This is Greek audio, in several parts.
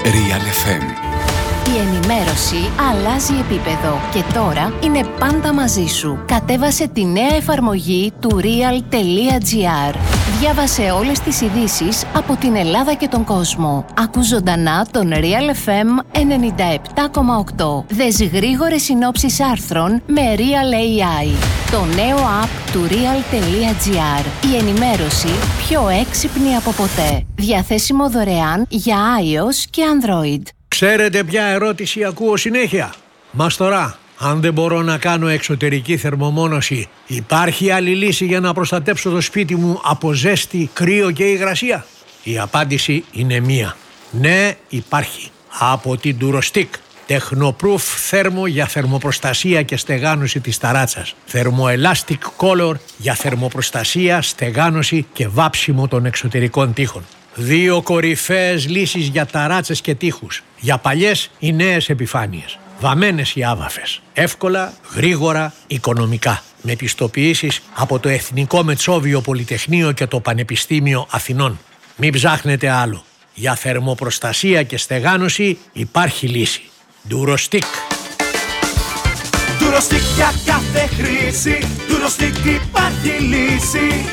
Real FM. Η ενημέρωση αλλάζει επίπεδο και τώρα είναι πάντα μαζί σου. Κατέβασε τη νέα εφαρμογή του Real.gr. Διάβασε όλες τις ειδήσεις από την Ελλάδα και τον κόσμο. Άκου ζωντανά τον Real FM 97,8. Δες γρήγορες συνόψεις άρθρων με Real AI. Το νέο app του Real.gr. Η ενημέρωση πιο έξυπνη από ποτέ. Διαθέσιμο δωρεάν για iOS και Android. Ξέρετε ποια ερώτηση ακούω συνέχεια? Μαστορά, αν δεν μπορώ να κάνω εξωτερική θερμομόνωση, υπάρχει άλλη λύση για να προστατέψω το σπίτι μου από ζέστη, κρύο και υγρασία? Η απάντηση είναι μία. Ναι, υπάρχει. Από την Durostick. Technoproof θέρμο για θερμοπροστασία και στεγάνωση της ταράτσας. Thermoelastic Color για θερμοπροστασία, στεγάνωση και βάψιμο των εξωτερικών τοίχων. 2 κορυφαίες λύσεις για ταράτσες και τοίχους. Για παλιές ή νέες επιφάνειες. Βαμμένες ή άβαφες. Εύκολα, γρήγορα, οικονομικά. Με πιστοποιήσεις από το Εθνικό Μετσόβιο Πολυτεχνείο και το Πανεπιστήμιο Αθηνών. Μην ψάχνετε άλλο. Για θερμοπροστασία και στεγάνωση υπάρχει λύση. Durostick. Durostick για κάθε χρήση. Durostick υπάρχει λύση.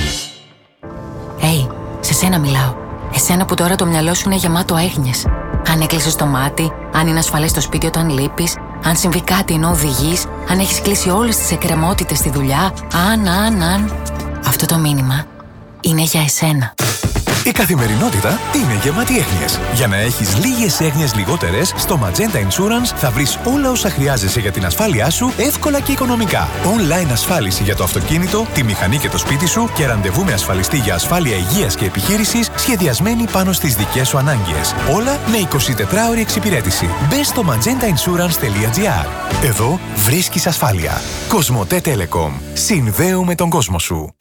Hey, σε σένα μιλάω. Εσένα που τώρα το μυαλό σου είναι γεμάτο έγνοιες. Αν έκλεισες το μάτι, αν είναι ασφαλές στο σπίτι όταν λείπεις, αν συμβεί κάτι ενώ οδηγείς, αν έχεις κλείσει όλες τις εκκρεμότητες στη δουλειά, αν. Αυτό το μήνυμα είναι για εσένα. Η καθημερινότητα είναι γεμάτη έγνοιες. Για να έχεις λίγες έγνοιες λιγότερες, στο Magenta Insurance θα βρεις όλα όσα χρειάζεσαι για την ασφάλειά σου εύκολα και οικονομικά. Online ασφάλιση για το αυτοκίνητο, τη μηχανή και το σπίτι σου και ραντεβού με ασφαλιστή για ασφάλεια υγείας και επιχείρησης σχεδιασμένη πάνω στις δικές σου ανάγκες. Όλα με 24ωρη εξυπηρέτηση. Μπες στο magentainsurance.gr. Εδώ βρίσκεις ασφάλεια. Κοσμοτέ Telecom. Συνδέουμε τον κόσμο σου.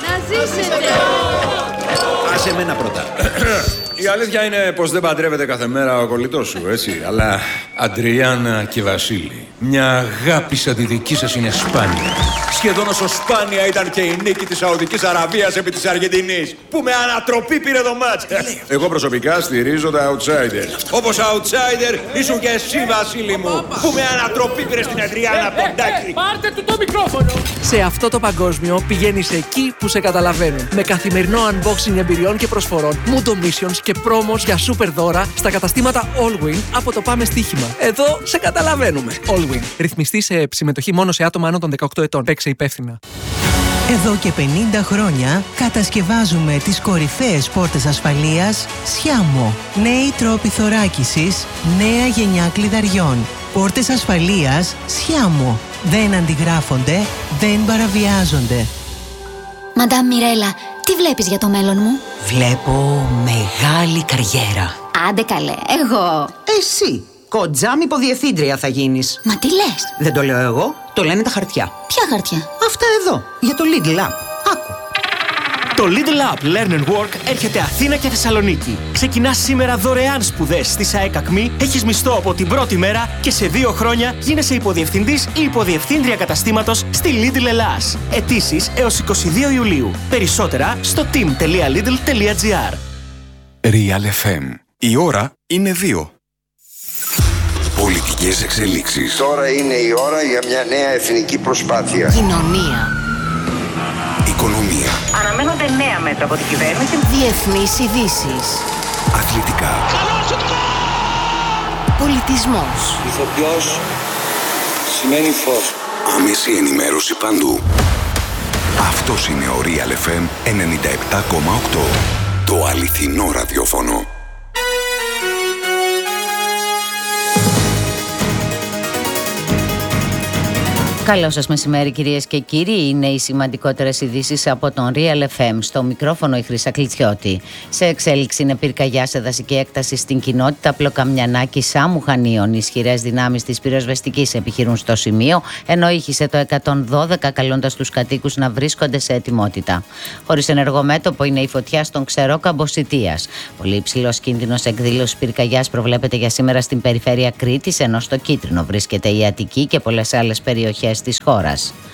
Σε μένα πρώτα. Η αλήθεια είναι πως δεν παντρεύεται κάθε μέρα ο κολλητός σου, έτσι. Αλλά Αντριάννα και Βασίλη, μια αγάπη σαν τη δική σας είναι σπάνια. Σχεδόν όσο σπάνια ήταν και η νίκη της Σαουδικής Αραβίας επί της Αργεντινής, που με ανατροπή πήρε το μάτς. Εγώ προσωπικά στηρίζω τα outsiders. Όπως outsider ήσουν και εσύ, Βασίλη μου, που με ανατροπή πήρε στην Αντριάννα Ποντάκη. Πάρτε του το μικρόφωνο! Σε αυτό το παγκόσμιο πηγαίνεις εκεί που σε καταλαβαίνουν. Με καθημερινό unboxing εμπειριών και προσφορών, mood missions και promos για super δώρα στα καταστήματα Allwyn από το Πάμε Στοίχημα. Εδώ σε καταλαβαίνουμε. Allwyn. Ρυθμιστή σε συμμετοχή μόνο σε άτομα άνω των 18 ετών. Παίξε υπεύθυνα. Εδώ και 50 χρόνια κατασκευάζουμε τις κορυφαίες πόρτες ασφαλείας Sciamo. Νέοι τρόποι θωράκισης, νέα γενιά κλειδαριών. Πόρτες ασφαλείας Sciamo. Δεν αντιγράφονται, δεν παραβιάζονται. Μαντάμ Μιρέλα, τι βλέπεις για το μέλλον μου? Βλέπω μεγάλη καριέρα. Άντε καλέ, εγώ. Εσύ, κοντζάμ υποδιευθύντρια θα γίνεις. Μα τι λες? Δεν το λέω εγώ, το λένε τα χαρτιά. Ποια χαρτιά? Αυτά εδώ, για το Lidl App. Άκου. Το Lidl App Learn and Work έρχεται Αθήνα και Θεσσαλονίκη. Ξεκινάς σήμερα δωρεάν σπουδές στη ΣΑΕΚ ΑΚΜΗ, έχεις μισθό από την πρώτη μέρα και σε 2 χρόνια γίνεσαι υποδιευθυντής ή υποδιευθύντρια καταστήματος στη Lidl Ελλάς. Αιτήσεις έως 22 Ιουλίου. Περισσότερα στο team.lidl.gr. Real FM. Η ώρα είναι 2. Πολιτικές εξελίξεις. Τώρα είναι η ώρα για μια νέα εθνική προσπάθεια. Κοινωνία. Οικονομία. Αναμένονται νέα μέτρα από την κυβέρνηση. Διεθνείς ειδήσεις. Αθλητικά. Πολιτισμός. Ηθοποιός σημαίνει φως. Άμεση ενημέρωση παντού. Αυτός είναι ο Real FM 97,8. Το αληθινό ραδιόφωνο. Καλό σας μεσημέρι κυρίες και κύριοι, είναι οι σημαντικότερες ειδήσεις από τον Real FM. Στο μικρόφωνο η Χρύσα Κλητσιώτη. Σε εξέλιξη είναι πυρκαγιά σε δασική έκταση στην κοινότητα Πλοκαμιανάκη Σάμου Χανίων. Οι ισχυρές δυνάμεις της πυροσβεστικής επιχειρούν στο σημείο, ενώ ήχησε το 112 καλώντας τους κατοίκους να βρίσκονται σε ετοιμότητα. Χωρίς ενεργό μέτωπο είναι η φωτιά στον Ξερόκαμπο Σιτίας. Πολύ υψηλός κίνδυνος εκδήλωσης πυρκαγιάς προβλέπεται για σήμερα στην περιφέρεια Κρήτης, ενώ στο κίτρινο βρίσκεται η Αττική και πολλές άλλες περιοχές της χώρας.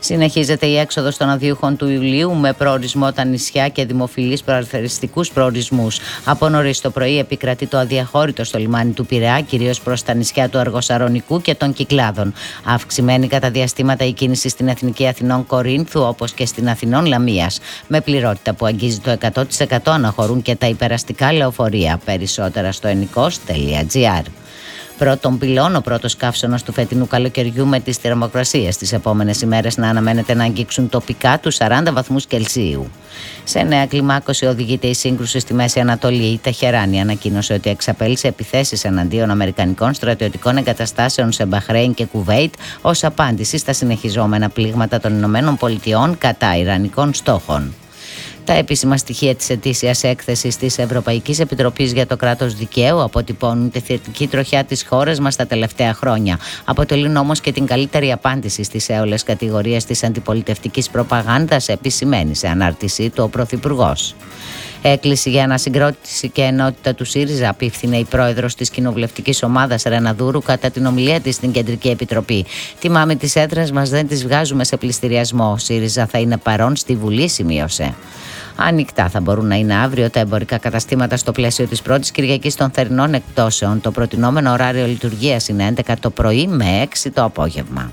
Συνεχίζεται η έξοδος των αδειούχων του Ιουλίου με προορισμό τα νησιά και δημοφιλείς προαρθεριστικούς προορισμούς. Από νωρίς το πρωί επικρατεί το αδιαχώρητο στο λιμάνι του Πειραιά, κυρίως προς τα νησιά του Αργοσαρονικού και των Κυκλάδων. Αυξημένη κατά διαστήματα η κίνηση στην Εθνική Αθηνών Κορίνθου, όπως και στην Αθηνών Λαμίας. Με πληρότητα που αγγίζει το 100% αναχωρούν και τα υπεραστικά λεωφορεία. Περισσότερα στο ενικός.gr. Πρώτον πυλών, ο πρώτος καύσωνος του φετινού καλοκαιριού, με τις θερμοκρασίες τις επόμενες ημέρες να αναμένεται να αγγίξουν τοπικά τους 40 βαθμούς Κελσίου. Σε νέα κλιμάκωση οδηγείται η σύγκρουση στη Μέση Ανατολή. Η Τεχεράνη ανακοίνωσε ότι εξαπέλυσε επιθέσεις εναντίον αμερικανικών στρατιωτικών εγκαταστάσεων σε Μπαχρέιν και Κουβέιτ ως απάντηση στα συνεχιζόμενα πλήγματα των Ηνωμένων Πολιτειών κατά ιρανικών στόχων. Τα επίσημα στοιχεία της ετήσιας έκθεσης της Ευρωπαϊκής Επιτροπής για το κράτος δικαίου αποτυπώνουν τη θετική τροχιά της χώρας μας τα τελευταία χρόνια. Αποτελούν όμως και την καλύτερη απάντηση στις έολες κατηγορίες της αντιπολιτευτικής προπαγάνδας, επισημαίνει σε ανάρτησή του ο Πρωθυπουργός. Έκκληση για ανασυγκρότηση και ενότητα του ΣΥΡΙΖΑ απίφθινε η πρόεδρος της κοινοβουλευτικής ομάδας Ρεναδούρου κατά την ομιλία της στην Κεντρική Επιτροπή. Τιμάμε τις έδρες μας, δεν τις βγάζουμε σε πληστηριασμό. Ο ΣΥΡΙΖΑ θα είναι παρόν στη Βουλή, σημείωσε. Ανοιχτά θα μπορούν να είναι αύριο τα εμπορικά καταστήματα στο πλαίσιο της πρώτης Κυριακής των θερινών εκπτώσεων. Το προτινόμενο ωράριο λειτουργίας είναι 11 το πρωί με 6 το απόγευμα.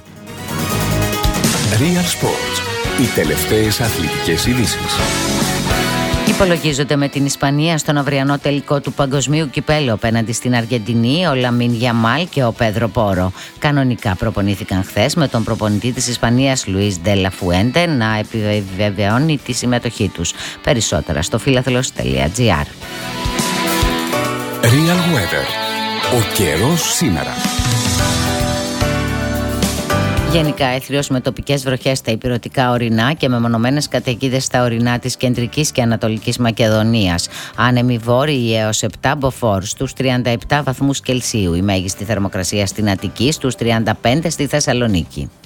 Real Sports. Οι τελευταίες αθλητικές ειδήσεις. Υπολογίζονται με την Ισπανία στον αυριανό τελικό του Παγκοσμίου Κυπέλλου απέναντι στην Αργεντινή ο Λαμίν Γιαμάλ και ο Πέδρο Πόρο. Κανονικά προπονήθηκαν χθες με τον προπονητή της Ισπανίας Λουίς Ντε Λα Φουέντε να επιβεβαιώνει τη συμμετοχή τους. Περισσότερα στο philathlon.gr. Real Weather. Ο καιρός σήμερα. Γενικά έθριος με τοπικές βροχές στα ηπειρωτικά ορεινά και μεμονωμένες καταιγίδες στα ορεινά της Κεντρικής και Ανατολικής Μακεδονίας. Άνεμοι βόρειοι έως 7 μποφόρ στους 37 βαθμούς Κελσίου. Η μέγιστη θερμοκρασία στην Αττική στους 35 στη Θεσσαλονίκη.